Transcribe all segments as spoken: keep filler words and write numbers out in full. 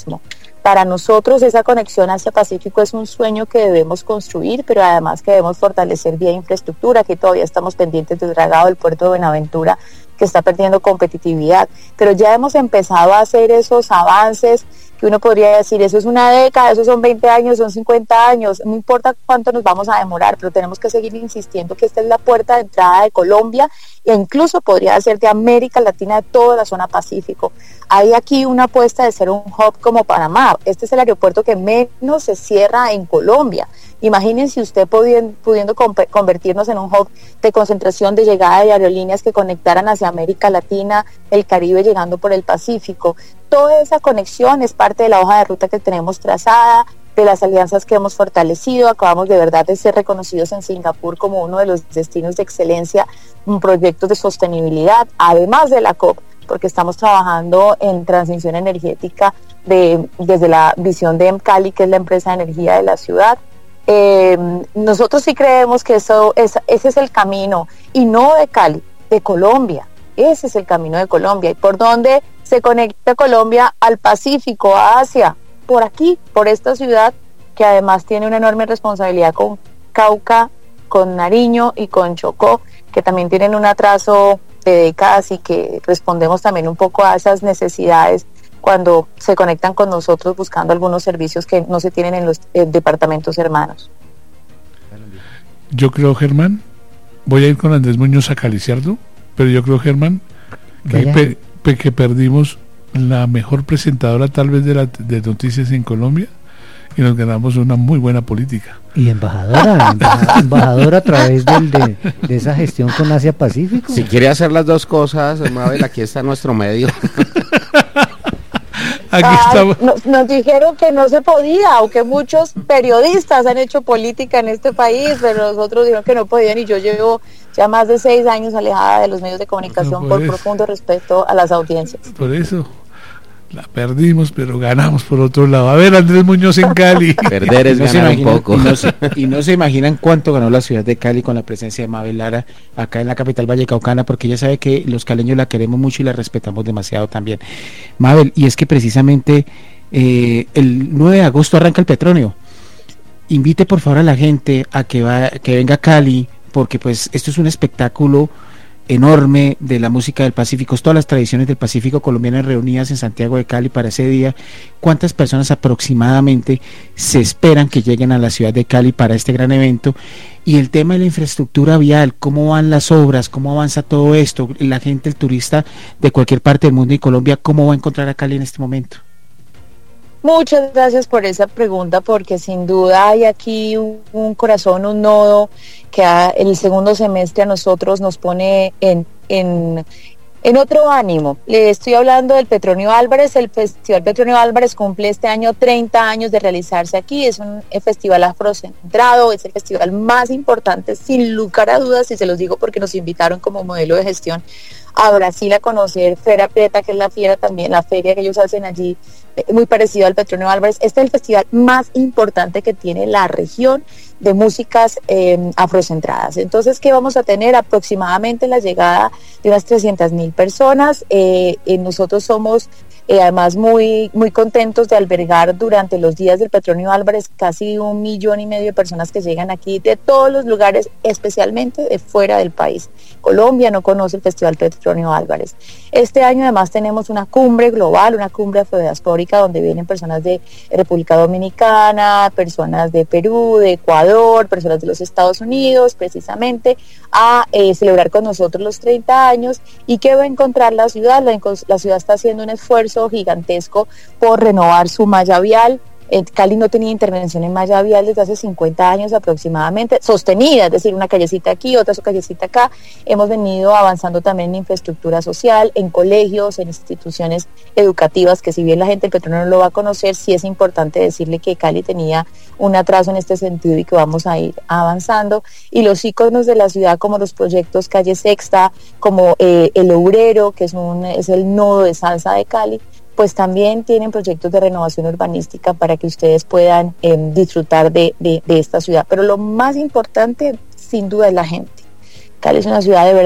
turismo. Para nosotros esa conexión hacia Pacífico es un sueño que debemos construir, pero además que debemos fortalecer vía infraestructura, que todavía estamos pendientes del dragado del puerto de Buenaventura, que está perdiendo competitividad, pero ya hemos empezado a hacer esos avances que uno podría decir, eso es una década, eso son veinte años, son cincuenta años, no importa cuánto nos vamos a demorar, pero tenemos que seguir insistiendo que esta es la puerta de entrada de Colombia e incluso podría ser de América Latina, de toda la zona Pacífico. Hay aquí una apuesta de ser un hub como Panamá. Este es el aeropuerto que menos se cierra en Colombia. Imagínense usted pudiendo, pudiendo convertirnos en un hub de concentración de llegada de aerolíneas que conectaran hacia América Latina, el Caribe llegando por el Pacífico. Toda esa conexión es parte de la hoja de ruta que tenemos trazada, de las alianzas que hemos fortalecido. Acabamos de verdad de ser reconocidos en Singapur como uno de los destinos de excelencia en proyectos de sostenibilidad, además de la COP, porque estamos trabajando en transición energética de, desde la visión de EMCALI, que es la empresa de energía de la ciudad. Eh, nosotros sí creemos que eso es, ese es el camino, y no de Cali, de Colombia. Ese es el camino de Colombia. ¿Y por dónde se conecta Colombia al Pacífico, a Asia? Por aquí, por esta ciudad, que además tiene una enorme responsabilidad con Cauca, con Nariño y con Chocó, que también tienen un atraso de décadas y que respondemos también un poco a esas necesidades cuando se conectan con nosotros buscando algunos servicios que no se tienen en los eh, departamentos hermanos. Yo creo, Germán, voy a ir con Andrés Muñoz a Caliciardo, pero yo creo, Germán, que, pe, pe, que perdimos la mejor presentadora tal vez de, la, de noticias en Colombia y nos ganamos una muy buena política. Y embajadora, embajadora, embajadora a través del, de, de esa gestión con Asia Pacífico. Si quiere hacer las dos cosas, Mabel, aquí está nuestro medio. Aquí Ay, nos, nos dijeron que no se podía, o que muchos periodistas han hecho política en este país, pero nosotros dijeron que no podían, y yo llevo ya más de seis años alejada de los medios de comunicación no, por, por profundo respeto a las audiencias. Por eso la perdimos, pero ganamos por otro lado. A ver, Andrés Muñoz en Cali. Perder es no ganar un poco. Y no, se, y no se imaginan cuánto ganó la ciudad de Cali con la presencia de Mabel Lara acá en la capital vallecaucana, porque ella sabe que los caleños la queremos mucho y la respetamos demasiado también. Mabel, y es que precisamente eh, el nueve de agosto arranca el Petronio. Invite por favor a la gente a que, va, que venga a Cali, porque pues esto es un espectáculo enorme de la música del Pacífico, todas las tradiciones del Pacífico colombiano reunidas en Santiago de Cali para ese día. ¿Cuántas personas aproximadamente se esperan que lleguen a la ciudad de Cali para este gran evento? Y el tema de la infraestructura vial, ¿cómo van las obras? ¿Cómo avanza todo esto? La gente, el turista de cualquier parte del mundo y Colombia, ¿cómo va a encontrar a Cali en este momento? Muchas gracias por esa pregunta, porque sin duda hay aquí un, un corazón, un nodo que a, en el segundo semestre a nosotros nos pone en, en, en otro ánimo. Le estoy hablando del Petronio Álvarez. El Festival Petronio Álvarez cumple este año treinta años de realizarse aquí. Es un festival afrocentrado, es el festival más importante, sin lugar a dudas, y se los digo porque nos invitaron como modelo de gestión a Brasil a conocer Feria Prieta, que es la fiera también, la feria que ellos hacen allí, muy parecido al Petronio Álvarez. Este es el festival más importante que tiene la región de músicas eh, afrocentradas. Entonces, ¿qué vamos a tener? Aproximadamente la llegada de unas trescientas mil personas. Eh, eh, nosotros somos eh, además muy, muy contentos de albergar durante los días del Petronio Álvarez casi un millón y medio de personas que llegan aquí de todos los lugares, especialmente de fuera del país. Colombia no conoce el Festival Petronio Álvarez. Este año además tenemos una cumbre global, una cumbre afrodiaspórica, donde vienen personas de República Dominicana, personas de Perú, de Ecuador, personas de los Estados Unidos, precisamente a eh, celebrar con nosotros los treinta años. ¿Y qué va a encontrar la ciudad? La, la ciudad está haciendo un esfuerzo gigantesco por renovar su malla vial. Eh, Cali no tenía intervención en malla vial desde hace cincuenta años aproximadamente, sostenida, es decir, una callecita aquí, otra callecita acá. Hemos venido avanzando también en infraestructura social, en colegios, en instituciones educativas, que si bien la gente del Petronio no lo va a conocer, sí es importante decirle que Cali tenía un atraso en este sentido y que vamos a ir avanzando. Y los íconos de la ciudad, como los proyectos Calle Sexta, como eh, El Obrero, que es, un, es el nodo de salsa de Cali, pues también tienen proyectos de renovación urbanística para que ustedes puedan eh, disfrutar de, de, de esta ciudad. Pero lo más importante, sin duda, es la gente. Cali es una ciudad de verdad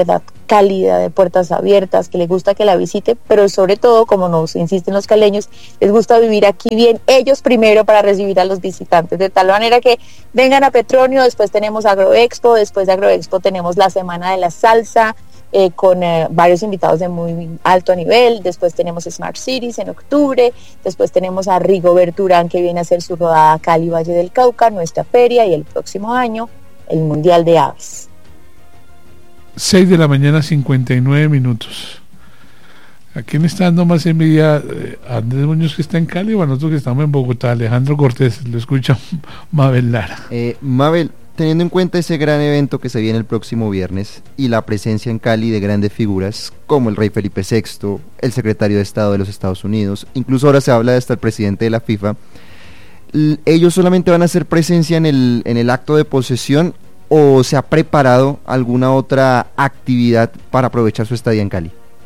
cálida, de puertas abiertas, que les gusta que la visite, pero sobre todo, como nos insisten los caleños, les gusta vivir aquí bien, ellos primero para recibir a los visitantes, de tal manera que vengan a Petronio, después tenemos Agroexpo, después de Agroexpo tenemos la Semana de la Salsa, Eh, con eh, varios invitados de muy alto nivel, después tenemos Smart Cities en octubre, después tenemos a Rigobert Urán que viene a hacer su rodada Cali Valle del Cauca, nuestra feria, y el próximo año el Mundial de Aves. seis de la mañana, cincuenta y nueve minutos. ¿A quién está dando más envidia? Eh, ¿A Andrés Muñoz que está en Cali o a nosotros que estamos en Bogotá? Alejandro Cortés, lo escucha Mabel Lara. Eh, Mabel, teniendo en cuenta ese gran evento que se viene el próximo viernes y la presencia en Cali de grandes figuras como el rey Felipe sexto, el secretario de Estado de los Estados Unidos, incluso ahora se habla de hasta el presidente de la FIFA, ¿ellos solamente van a hacer presencia en el, en el acto de posesión o se ha preparado alguna otra actividad para aprovechar su estadía en Cali?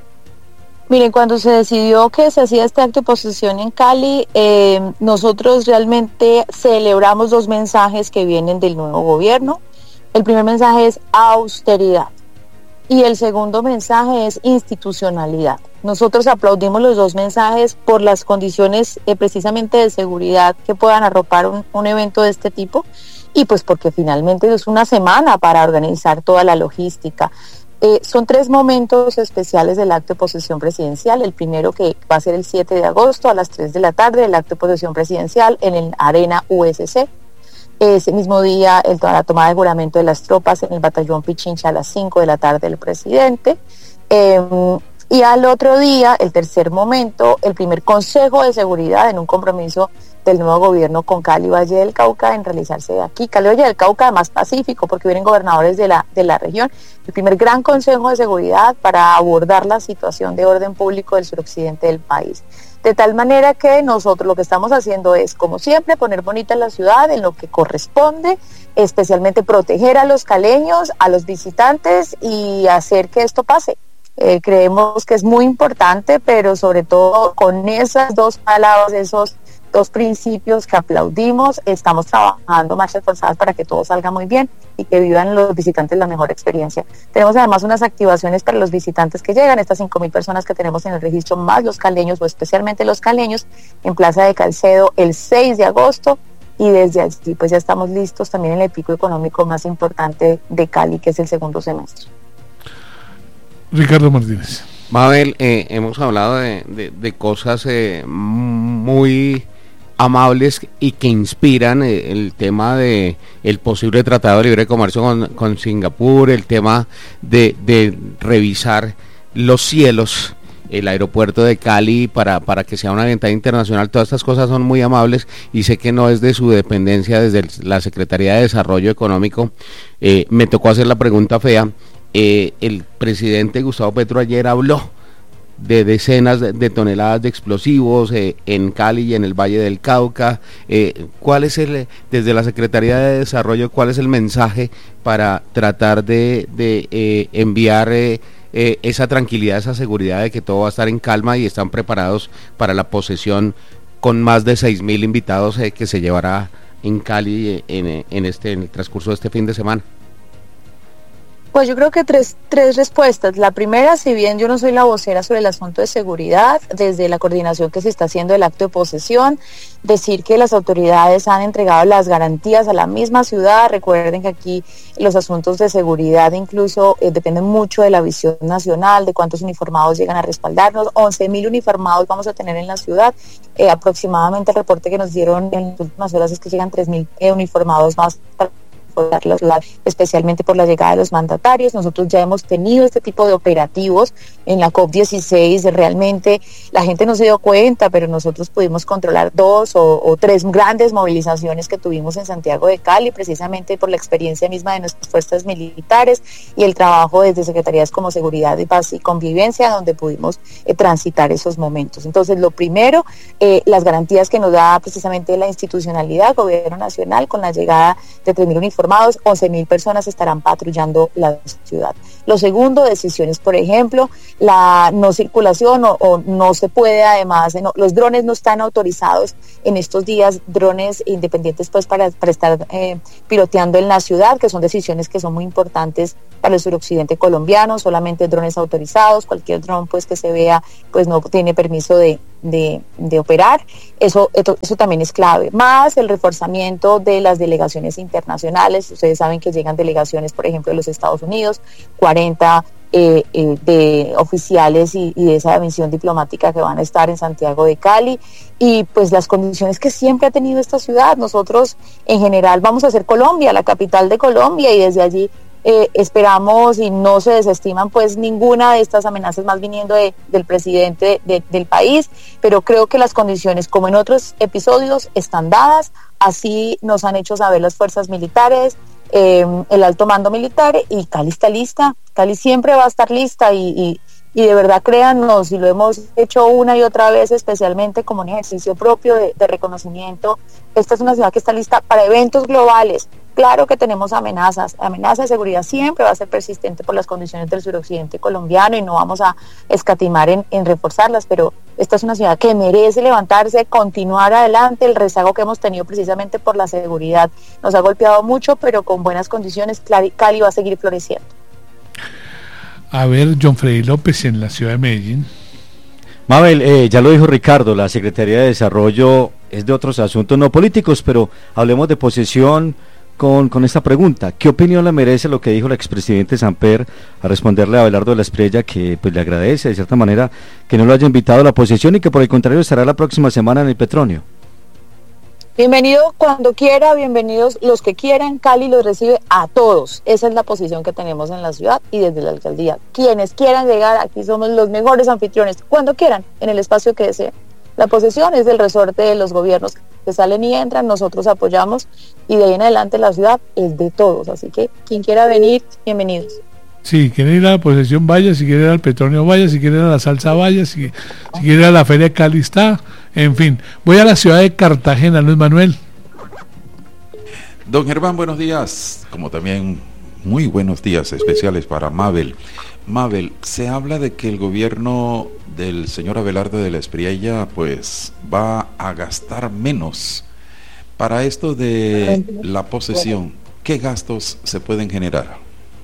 Miren, cuando se decidió que se hacía este acto de posesión en Cali, eh, nosotros realmente celebramos dos mensajes que vienen del nuevo gobierno. El primer mensaje es austeridad y el segundo mensaje es institucionalidad. Nosotros aplaudimos los dos mensajes por las condiciones eh, precisamente de seguridad que puedan arropar un, un evento de este tipo y pues porque finalmente es una semana para organizar toda la logística. Eh, son tres momentos especiales del acto de posesión presidencial. El primero, que va a ser el siete de agosto a las tres de la tarde, el acto de posesión presidencial en el Arena U S C. Ese mismo día, el, la tomada de juramento de las tropas en el batallón Pichincha a las cinco de la tarde del presidente. Eh, y al otro día, el tercer momento, el primer consejo de seguridad en un compromiso del nuevo gobierno con Cali Valle del Cauca en realizarse aquí. Cali Valle del Cauca, además pacífico, porque vienen gobernadores de la, de la región. El primer gran consejo de seguridad para abordar la situación de orden público del suroccidente del país. De tal manera que nosotros lo que estamos haciendo es, como siempre, poner bonita la ciudad en lo que corresponde, especialmente proteger a los caleños, a los visitantes y hacer que esto pase. Eh, creemos que es muy importante, pero sobre todo con esas dos palabras, esos dos principios que aplaudimos, estamos trabajando marchas forzadas para que todo salga muy bien y que vivan los visitantes la mejor experiencia. Tenemos además unas activaciones para los visitantes que llegan, estas cinco mil personas que tenemos en el registro, más los caleños o especialmente los caleños, en Plaza de Calcedo el seis de agosto, y desde allí pues ya estamos listos también en el pico económico más importante de Cali, que es el segundo semestre. Ricardo Martínez. Mabel, eh, hemos hablado de, de, de cosas eh, muy amables y que inspiran eh, el tema de el posible tratado de libre comercio con, con Singapur, el tema de, de revisar los cielos, el aeropuerto de Cali para, para que sea una ventana internacional. Todas estas cosas son muy amables y sé que no es de su dependencia desde el, la Secretaría de Desarrollo Económico. Eh, me tocó hacer la pregunta fea. Eh, el presidente Gustavo Petro ayer habló de decenas de, de toneladas de explosivos eh, en Cali y en el Valle del Cauca. Eh, ¿Cuál es el, desde la Secretaría de Desarrollo, cuál es el mensaje para tratar de, de eh, enviar eh, eh, esa tranquilidad, esa seguridad de que todo va a estar en calma y están preparados para la posesión con más de seis mil invitados eh, que se llevará en Cali eh, en, en, este, en el transcurso de este fin de semana? Pues yo creo que tres, tres respuestas. La primera, si bien yo no soy la vocera sobre el asunto de seguridad, desde la coordinación que se está haciendo del acto de posesión, decir que las autoridades han entregado las garantías a la misma ciudad. Recuerden que aquí los asuntos de seguridad incluso eh, dependen mucho de la visión nacional, de cuántos uniformados llegan a respaldarnos. once mil uniformados vamos a tener en la ciudad. Eh, aproximadamente el reporte que nos dieron en las últimas horas es que llegan tres mil eh, uniformados más para la ciudad, especialmente por la llegada de los mandatarios. Nosotros ya hemos tenido este tipo de operativos en la COP dieciséis, realmente la gente no se dio cuenta, pero nosotros pudimos controlar dos o, o tres grandes movilizaciones que tuvimos en Santiago de Cali, precisamente por la experiencia misma de nuestras fuerzas militares y el trabajo desde secretarías como Seguridad y Paz y Convivencia, donde pudimos eh, transitar esos momentos. Entonces, lo primero, eh, las garantías que nos da precisamente la institucionalidad, Gobierno Nacional, con la llegada de tres mil uniformados uniformados, once mil personas estarán patrullando la ciudad. Lo segundo, decisiones, por ejemplo, la no circulación o, o no se puede, además, no, los drones no están autorizados en estos días, drones independientes pues para, para estar eh, piloteando en la ciudad, que son decisiones que son muy importantes para el suroccidente colombiano, solamente drones autorizados, cualquier dron pues que se vea pues no tiene permiso de, de, de operar, eso, eso, eso también es clave, más el reforzamiento de las delegaciones internacionales. Ustedes saben que llegan delegaciones, por ejemplo, de los Estados Unidos, cuarenta eh, eh, de oficiales y, y de esa misión diplomática que van a estar en Santiago de Cali, y pues las condiciones que siempre ha tenido esta ciudad. Nosotros en general vamos a ser Colombia, la capital de Colombia, y desde allí Eh, esperamos y no se desestiman pues ninguna de estas amenazas, más viniendo de, del presidente de, del país, pero creo que las condiciones, como en otros episodios, están dadas. Así nos han hecho saber las fuerzas militares, eh, el alto mando militar, y Cali está lista. Cali siempre va a estar lista, y, y, y de verdad créannos, y lo hemos hecho una y otra vez, especialmente como un ejercicio propio de, de reconocimiento. Esta es una ciudad que está lista para eventos globales. Claro que tenemos amenazas, amenaza de seguridad siempre va a ser persistente por las condiciones del suroccidente colombiano, y no vamos a escatimar en, en reforzarlas, pero esta es una ciudad que merece levantarse, continuar adelante. El rezago que hemos tenido precisamente por la seguridad nos ha golpeado mucho, pero con buenas condiciones Cali va a seguir floreciendo. A ver, John Freddy López en la ciudad de Medellín. Mabel, eh, ya lo dijo Ricardo, la Secretaría de Desarrollo es de otros asuntos no políticos, pero hablemos de posesión. Con, con esta pregunta, ¿qué opinión le merece lo que dijo el expresidente Samper a responderle a Abelardo de la Espriella, que pues le agradece de cierta manera que no lo haya invitado a la posesión y que por el contrario estará la próxima semana en el Petronio? Bienvenido cuando quiera, bienvenidos los que quieran. Cali los recibe a todos. Esa es la posición que tenemos en la ciudad y desde la alcaldía. Quienes quieran llegar, aquí somos los mejores anfitriones, cuando quieran, en el espacio que deseen. La posesión es del resorte de los gobiernos que salen y entran, nosotros apoyamos, y de ahí en adelante la ciudad es de todos, así que quien quiera venir, bienvenidos. Sí, quiere ir a la posesión, vaya; si quiere ir al Petronio, vaya; si quiere ir a la salsa, vaya; si, si quiere ir a la feria de Cali, está. En fin, voy a la ciudad de Cartagena. Luis Manuel. Don Germán, buenos días, como también muy buenos días especiales para Mabel. Mabel, se habla de que el gobierno del señor Abelardo de la Espriella pues va a gastar menos. Para esto de la posesión, ¿qué gastos se pueden generar?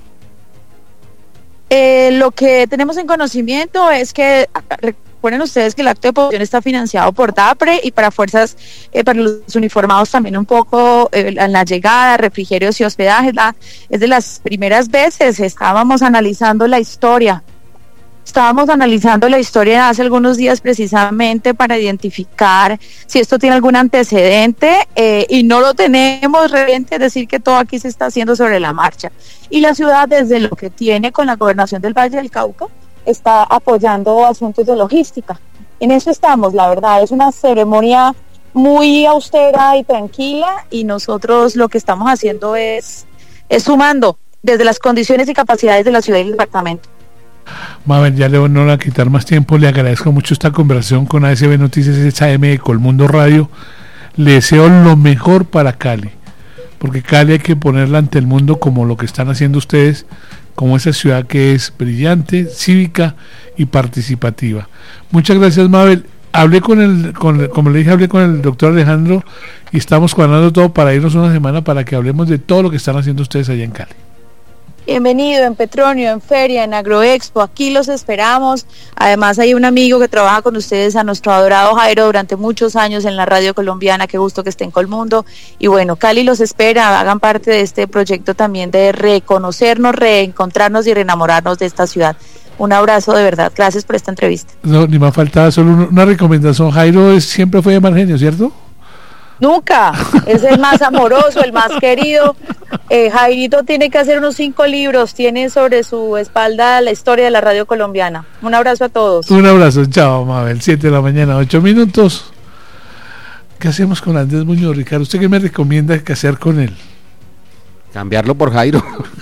Eh, lo que tenemos en conocimiento es que, recuerden ustedes que el acto de posesión está financiado por DAPRE, y para fuerzas, eh, para los uniformados también un poco eh, en la llegada, refrigerios y hospedajes. La, es de las primeras veces estábamos analizando la historia. Estábamos analizando la historia hace algunos días precisamente para identificar si esto tiene algún antecedente, eh, y no lo tenemos realmente, es decir, que todo aquí se está haciendo sobre la marcha. Y la ciudad, desde lo que tiene con la gobernación del Valle del Cauca, está apoyando asuntos de logística. En eso estamos, la verdad, es una ceremonia muy austera y tranquila, y nosotros lo que estamos haciendo es, es sumando desde las condiciones y capacidades de la ciudad y el departamento. Mabel, ya le no le voy a quitar más tiempo, le agradezco mucho esta conversación con A S B Noticias S A M de Colmundo Radio. Le deseo lo mejor para Cali, porque Cali hay que ponerla ante el mundo como lo que están haciendo ustedes, como esa ciudad que es brillante, cívica y participativa. Muchas gracias, Mabel. Hablé con el, con, como le dije, hablé con el doctor Alejandro, y estamos cuadrando todo para irnos una semana para que hablemos de todo lo que están haciendo ustedes allá en Cali. Bienvenido en Petronio, en Feria, en Agroexpo, aquí los esperamos. Además hay un amigo que trabaja con ustedes, a nuestro adorado Jairo, durante muchos años en la radio colombiana. Qué gusto que esté en Colmundo. Y bueno, Cali los espera, hagan parte de este proyecto también de reconocernos, reencontrarnos y reenamorarnos de esta ciudad. Un abrazo de verdad, gracias por esta entrevista. No, ni más faltaba solo una recomendación. Jairo es, siempre fue de mal genio, ¿cierto? Nunca, es el más amoroso, el más querido. eh, Jairito tiene que hacer unos cinco libros, tiene sobre su espalda la historia de la radio colombiana. Un abrazo a todos. Un abrazo, chao, Mabel. Siete de la mañana, ocho minutos. ¿Qué hacemos con Andrés Muñoz, Ricardo? ¿Usted qué me recomienda que hacer con él? Cambiarlo por Jairo.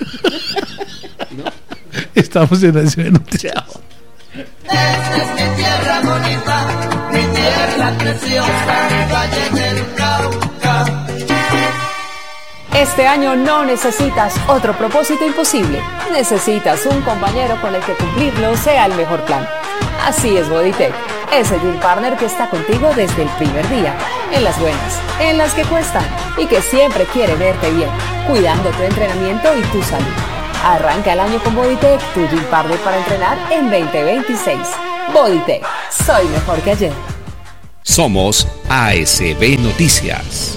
¿No? Estamos en la ciudad de Noticias. Esta es mi tierra bonita, mi tierra preciosa, el Valle del Cauca. Este año no necesitas otro propósito imposible. Necesitas un compañero con el que cumplirlo sea el mejor plan. Así es Bodytech, ese gym partner que está contigo desde el primer día, en las buenas, en las que cuestan y que siempre quiere verte bien, cuidando tu entrenamiento y tu salud. Arranca el año con Bodytech, tu gym partner para entrenar en veinte veintiséis. Bodytech, soy mejor que ayer. Somos A S B Noticias.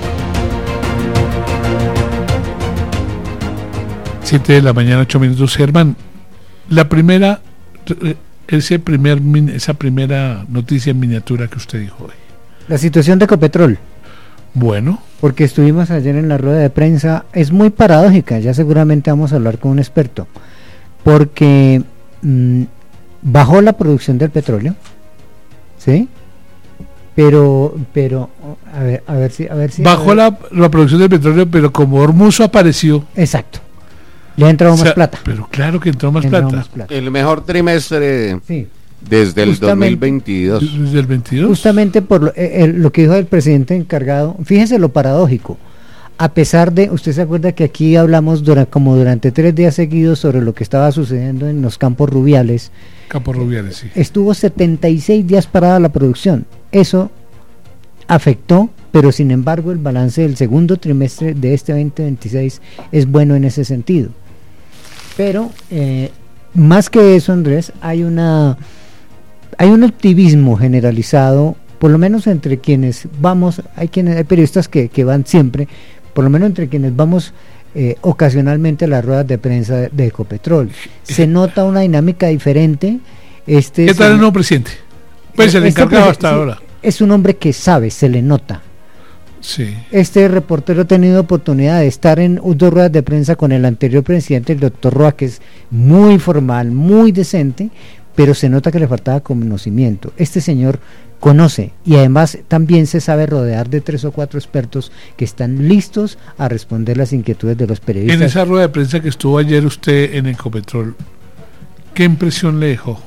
siete de la mañana, ocho minutos. Germán, la primera, ese primer, esa primera noticia en miniatura que usted dijo hoy. La situación de Ecopetrol. Bueno. Porque estuvimos ayer en la rueda de prensa, es muy paradójica, ya seguramente vamos a hablar con un experto, porque mmm, bajó la producción del petróleo, ¿sí? Pero, pero, a ver, a ver si, a ver si. Bajó ver. La, la producción del petróleo, pero como Hormuz apareció. Exacto. Le ha entrado o sea, más plata. Pero claro que entró más, entró plata. más plata. El mejor trimestre sí. desde el Justamente, dos mil veintidós. Desde el veintidós. Justamente por lo, eh, el, lo que dijo el presidente encargado. Fíjese lo paradójico. A pesar de, usted se acuerda que aquí hablamos dura, como durante tres días seguidos sobre lo que estaba sucediendo en los campos rubiales. Campos rubiales, sí. Estuvo setenta y seis días parada la producción. Eso afectó, pero sin embargo el balance del segundo trimestre de este veinte veintiséis es bueno en ese sentido. Pero eh, más que eso, Andrés, hay una hay un optimismo generalizado, por lo menos entre quienes vamos, hay quienes hay periodistas que, que van siempre, por lo menos entre quienes vamos eh, ocasionalmente a las ruedas de prensa de, de Ecopetrol. Se nota una dinámica diferente. Este ¿Qué tal el nuevo presidente? Pues el este encargado presi- hasta sí, ahora. Es un hombre que sabe, se le nota. Sí. Este reportero ha tenido oportunidad de estar en dos ruedas de prensa con el anterior presidente, el doctor Roa, que es muy formal, muy decente, pero se nota que le faltaba conocimiento. Este señor conoce y además también se sabe rodear de tres o cuatro expertos que están listos a responder las inquietudes de los periodistas. En esa rueda de prensa que estuvo ayer usted en Ecopetrol, ¿qué impresión le dejó?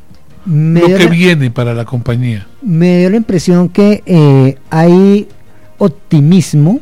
Me Lo dio que la- viene para la compañía. Me dio la impresión que eh, hay optimismo,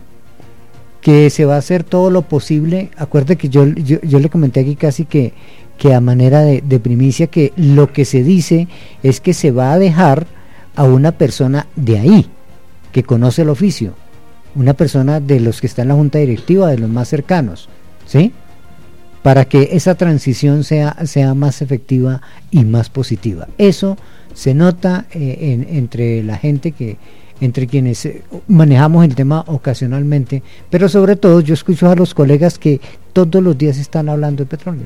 que se va a hacer todo lo posible. Acuérdate que yo, yo, yo le comenté aquí casi que, que a manera de, de primicia, que lo que se dice es que se va a dejar a una persona de ahí, que conoce el oficio, una persona de los que está en la junta directiva, de los más cercanos, ¿sí? Para que esa transición sea, sea más efectiva y más positiva. Eso se nota eh, en, entre la gente que, entre quienes eh, manejamos el tema ocasionalmente, pero sobre todo yo escucho a los colegas que todos los días están hablando de petróleo.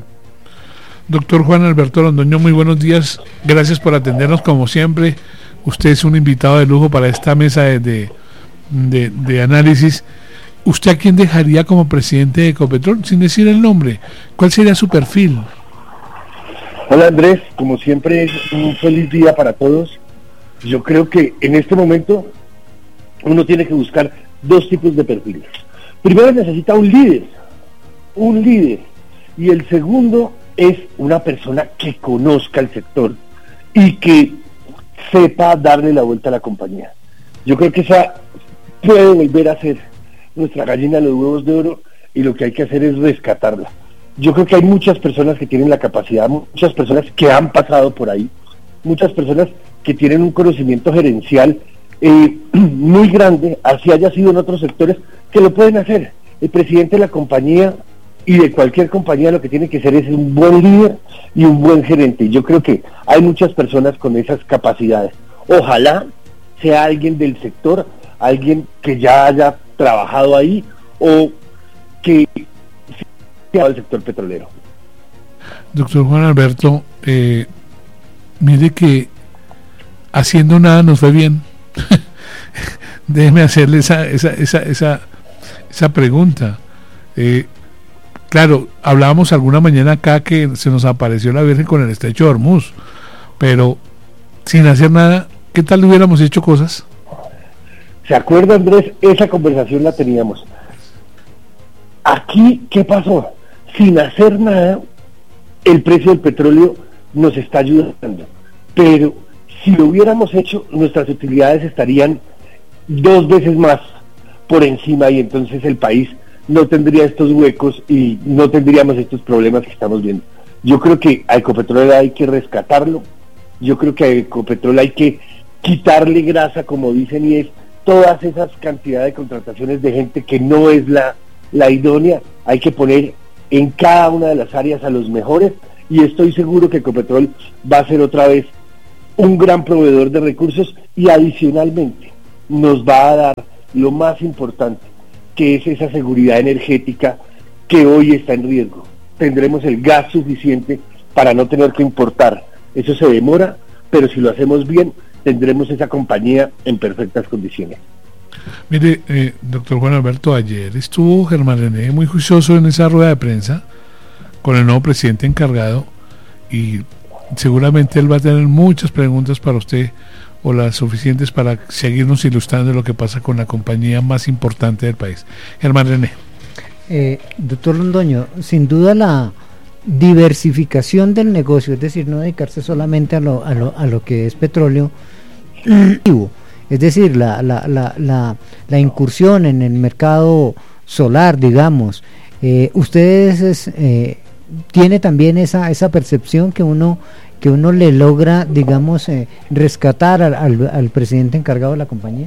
Doctor Juan Alberto Londoño, muy buenos días, gracias por atendernos como siempre. Usted es un invitado de lujo para esta mesa de, de, de, de análisis. ¿Usted a quién dejaría como presidente de Ecopetrol, sin decir el nombre? ¿Cuál sería su perfil? Hola Andrés, como siempre, un feliz día para todos. Yo creo que en este momento uno tiene que buscar dos tipos de perfiles. Primero necesita un líder, un líder, y el segundo es una persona que conozca el sector y que sepa darle la vuelta a la compañía. Yo creo que esa puede volver a ser nuestra gallina de los huevos de oro y lo que hay que hacer es rescatarla. Yo creo que hay muchas personas que tienen la capacidad, muchas personas que han pasado por ahí, muchas personas que tienen un conocimiento gerencial eh, muy grande, así haya sido en otros sectores, que lo pueden hacer. El presidente de la compañía y de cualquier compañía lo que tiene que ser es un buen líder y un buen gerente. Yo creo que hay muchas personas con esas capacidades. Ojalá sea alguien del sector, alguien que ya haya trabajado ahí o que sea del sector petrolero. Doctor Juan Alberto, eh, mire que haciendo nada nos fue bien. Déjeme hacerle esa, esa, esa, esa, esa pregunta. Eh, claro, hablábamos alguna mañana acá que se nos apareció la Virgen con el estrecho de Hormuz, pero sin hacer nada, ¿qué tal hubiéramos hecho cosas? ¿Se acuerda, Andrés? Esa conversación la teníamos. Aquí, ¿qué pasó? Sin hacer nada, el precio del petróleo nos está ayudando, pero si lo hubiéramos hecho, nuestras utilidades estarían dos veces más por encima y entonces el país no tendría estos huecos y no tendríamos estos problemas que estamos viendo. Yo creo que a Ecopetrol hay que rescatarlo, yo creo que a Ecopetrol hay que quitarle grasa, como dicen, y es todas esas cantidades de contrataciones de gente que no es la, la idónea, hay que poner en cada una de las áreas a los mejores, y estoy seguro que Ecopetrol va a ser otra vez un gran proveedor de recursos, y adicionalmente nos va a dar lo más importante, que es esa seguridad energética que hoy está en riesgo. Tendremos el gas suficiente para no tener que importar. Eso se demora, pero si lo hacemos bien, tendremos esa compañía en perfectas condiciones. Mire, eh, doctor Juan Alberto, ayer estuvo Germán René muy juicioso en esa rueda de prensa con el nuevo presidente encargado, y seguramente él va a tener muchas preguntas para usted, o las suficientes para seguirnos ilustrando lo que pasa con la compañía más importante del país. Germán René. Eh, doctor Londoño, sin duda la diversificación del negocio, es decir, no dedicarse solamente a lo, a lo, a lo que es petróleo, es decir, la, la, la, la, la incursión en el mercado solar, digamos, eh, ustedes eh, tiene también esa, esa percepción que uno que uno le logra, digamos, eh, rescatar al, al, al presidente encargado de la compañía.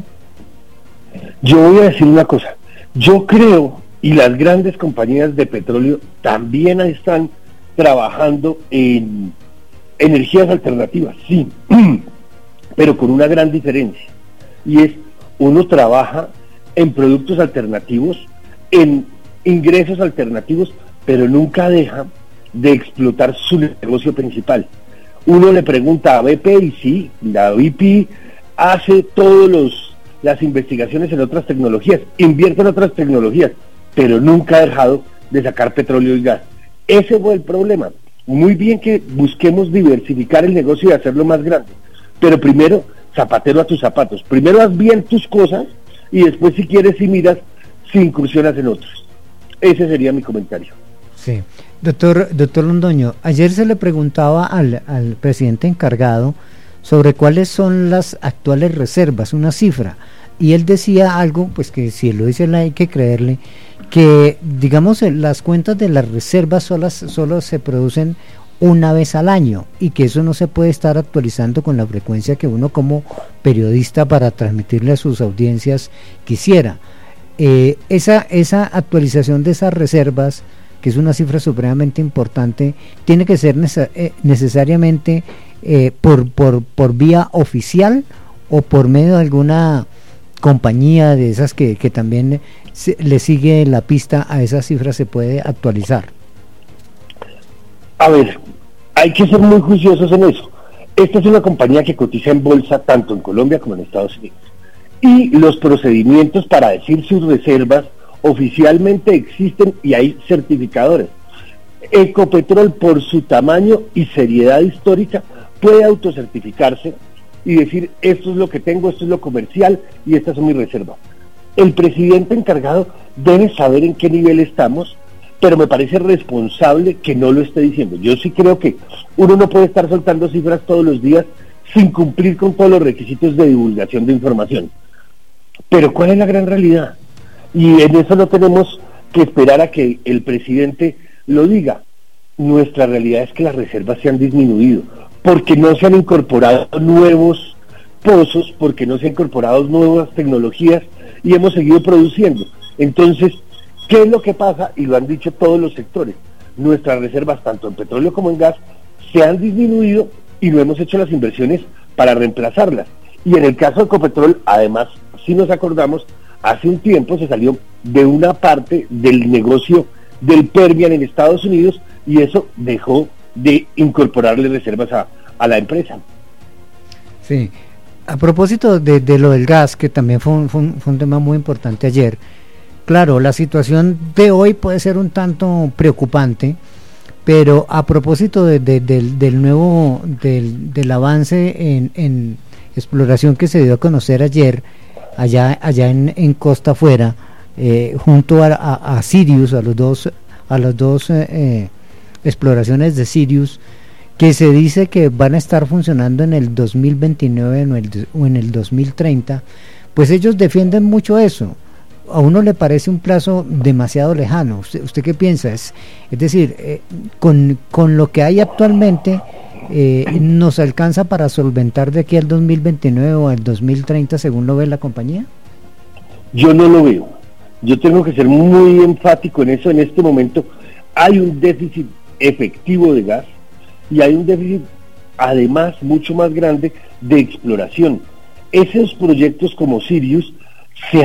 Yo voy a decir una cosa, yo creo, y las grandes compañías de petróleo también están trabajando en energías alternativas, sí, pero con una gran diferencia, y es, uno trabaja en productos alternativos, en ingresos alternativos, pero nunca deja de explotar su negocio principal. Uno le pregunta a B P y sí, la B P hace todos los las investigaciones en otras tecnologías, invierte en otras tecnologías, pero nunca ha dejado de sacar petróleo y gas. Ese fue el problema. Muy bien que busquemos diversificar el negocio y hacerlo más grande, pero primero, zapatero a tus zapatos. Primero haz bien tus cosas y después, si quieres y miras, si incursionas en otros. Ese sería mi comentario. Sí. Doctor, doctor Londoño, ayer se le preguntaba al, al presidente encargado sobre cuáles son las actuales reservas, una cifra, y él decía algo, pues que si él lo dice hay que creerle, que digamos las cuentas de las reservas solas, solo se producen una vez al año, y que eso no se puede estar actualizando con la frecuencia que uno como periodista para transmitirle a sus audiencias quisiera. Eh, esa, esa actualización de esas reservas, que es una cifra supremamente importante, tiene que ser neces- eh, necesariamente eh, por, por, por vía oficial o por medio de alguna compañía de esas que, que también se, le sigue la pista a esas cifras, se puede actualizar. A ver, hay que ser muy juiciosos en eso. Esta es una compañía que cotiza en bolsa tanto en Colombia como en Estados Unidos, y los procedimientos para decir sus reservas oficialmente existen y hay certificadores. Ecopetrol, por su tamaño y seriedad histórica, puede autocertificarse y decir, esto es lo que tengo, esto es lo comercial y estas son mis reservas. El presidente encargado debe saber en qué nivel estamos, pero me parece responsable que no lo esté diciendo. Yo sí creo que uno no puede estar soltando cifras todos los días sin cumplir con todos los requisitos de divulgación de información. Pero ¿cuál es la gran realidad? Y en eso no tenemos que esperar a que el presidente lo diga. Nuestra realidad es que las reservas se han disminuido, porque no se han incorporado nuevos pozos, porque no se han incorporado nuevas tecnologías y hemos seguido produciendo. Entonces, ¿qué es lo que pasa? Y lo han dicho todos los sectores. Nuestras reservas, tanto en petróleo como en gas, se han disminuido y no hemos hecho las inversiones para reemplazarlas. Y en el caso de Ecopetrol, además, si nos acordamos, hace un tiempo se salió de una parte del negocio del Permian en Estados Unidos y eso dejó de incorporarle reservas a, a la empresa. Sí, a propósito de, de lo del gas, que también fue un, fue, un, fue un tema muy importante ayer, claro, la situación de hoy puede ser un tanto preocupante, pero a propósito de, de, del, del nuevo, del, del avance en, en exploración que se dio a conocer ayer, allá allá en, en Costa Afuera, eh, junto a, a, a Sirius, a los dos a las dos eh, eh, exploraciones de Sirius, que se dice que van a estar funcionando en el dos mil veintinueve o en el, o en el dos mil treinta, pues ellos defienden mucho eso, a uno le parece un plazo demasiado lejano. ¿Usted, usted qué piensa? Es, es decir, eh, con, con lo que hay actualmente, eh, ¿nos alcanza para solventar de aquí al dos mil veintinueve o al dos mil treinta según lo ve la compañía? Yo no lo veo. Yo tengo que ser muy enfático en eso. En este momento hay un déficit efectivo de gas y hay un déficit además mucho más grande de exploración. Esos proyectos como Sirius se